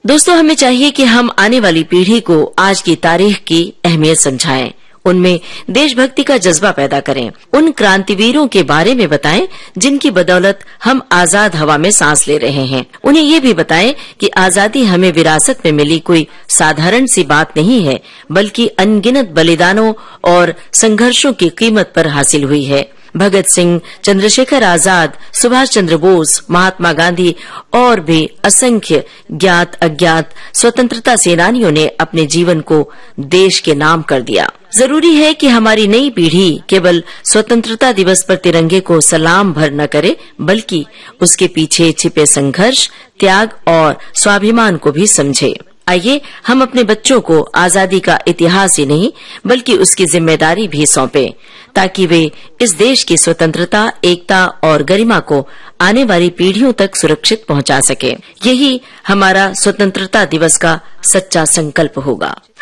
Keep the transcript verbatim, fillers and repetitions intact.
दोस्तों, हमें चाहिए कि हम आने वाली पीढ़ी को आज की तारीख की अहमियत समझाएं, उनमें देशभक्ति का जज्बा पैदा करें, उन क्रांतिवीरों के बारे में बताएं जिनकी बदौलत हम आजाद हवा में सांस ले रहे हैं। उन्हें ये भी बताएं कि आजादी हमें विरासत में मिली कोई साधारण सी बात नहीं है, बल्कि अनगिनत बलिदानों और संघर्षों की कीमत पर हासिल हुई है। भगत सिंह, चंद्रशेखर आजाद, सुभाष चंद्र बोस, महात्मा गांधी और भी असंख्य ज्ञात अज्ञात स्वतंत्रता सेनानियों ने अपने जीवन को देश के नाम कर दिया। जरूरी है कि हमारी नई पीढ़ी केवल स्वतंत्रता दिवस पर तिरंगे को सलाम भर न करे, बल्कि उसके पीछे छिपे संघर्ष, त्याग और स्वाभिमान को भी समझे। आइए हम अपने बच्चों को आजादी का इतिहास ही नहीं बल्कि उसकी जिम्मेदारी भी सौंपें, ताकि वे इस देश की स्वतंत्रता, एकता और गरिमा को आने वाली पीढ़ियों तक सुरक्षित पहुंचा सके। यही हमारा स्वतंत्रता दिवस का सच्चा संकल्प होगा।